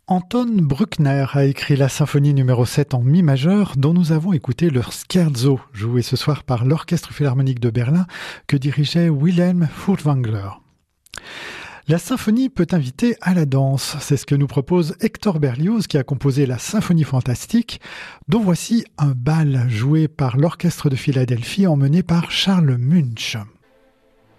Anton Bruckner a écrit la symphonie numéro 7 en mi majeur dont nous avons écouté le scherzo, joué ce soir par l'Orchestre Philharmonique de Berlin que dirigeait Wilhelm Furtwängler. La symphonie peut inviter à la danse, c'est ce que nous propose Hector Berlioz qui a composé la symphonie fantastique, dont voici un bal joué par l'Orchestre de Philadelphie emmené par Charles Munch.